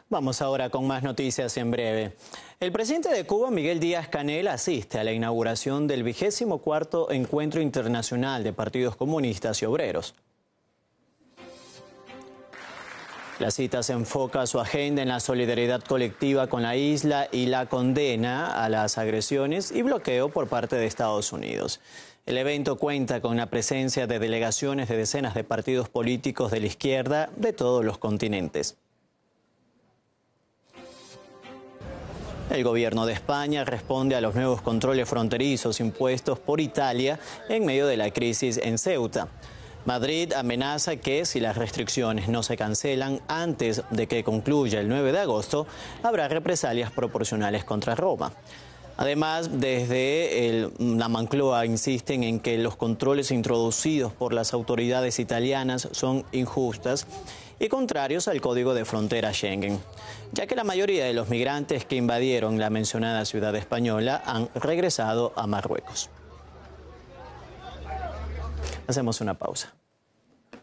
Vamos ahora con más noticias en breve. El presidente de Cuba, Miguel Díaz-Canel, asiste a la inauguración del 24º Encuentro Internacional de Partidos Comunistas y Obreros. La cita se enfoca su agenda en la solidaridad colectiva con la isla y la condena a las agresiones y bloqueo por parte de Estados Unidos. El evento cuenta con la presencia de delegaciones de decenas de partidos políticos de la izquierda de todos los continentes. El gobierno de España responde a los nuevos controles fronterizos impuestos por Italia en medio de la crisis en Ceuta. Madrid amenaza que si las restricciones no se cancelan antes de que concluya el 9 de agosto, habrá represalias proporcionales contra Roma. Además, desde la Moncloa insisten en que los controles introducidos por las autoridades italianas son injustas y contrarios al Código de Frontera Schengen, ya que la mayoría de los migrantes que invadieron la mencionada ciudad española han regresado a Marruecos. Hacemos una pausa.